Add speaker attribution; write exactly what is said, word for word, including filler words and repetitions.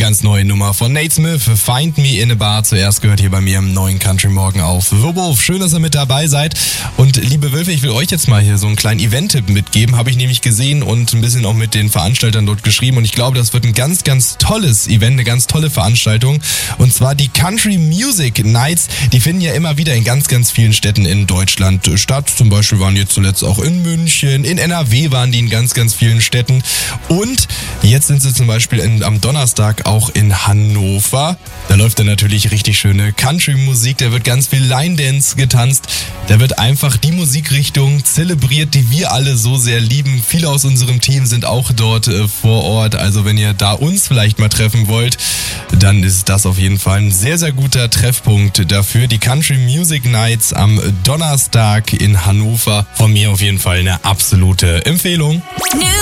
Speaker 1: ganz neue Nummer von Nate Smith, Find Me in a Bar. Zuerst gehört hier bei mir im neuen Country Morgen auf The Wolf. Schön, dass ihr mit dabei seid. Und liebe Wölfe, ich will euch jetzt mal hier so einen kleinen Event-Tipp mitgeben. Habe ich nämlich gesehen und ein bisschen auch mit den Veranstaltern dort geschrieben. Und ich glaube, das wird ein ganz, ganz tolles Event, eine ganz tolle Veranstaltung. Und zwar die Country Music Nights. Die finden ja immer wieder in ganz, ganz vielen Städten in Deutschland statt. Zum Beispiel waren jetzt zuletzt auch in München, in N R W waren die in ganz, ganz vielen Städten. Und jetzt sind sie zum Beispiel in, am Donnerstag auch in Hannover. Da läuft dann natürlich richtig schöne Country-Musik. Da wird ganz viel Line-Dance getanzt. Da wird einfach die Musikrichtung zelebriert, die wir alle so sehr lieben. Viele aus unserem Team sind auch dort äh, vor Ort. Also wenn ihr da uns vielleicht mal treffen wollt, dann ist das auf jeden Fall ein sehr, sehr guter Treffpunkt dafür. Die Country Music Nights am Donnerstag in Hannover. Von mir auf jeden Fall eine absolute Empfehlung.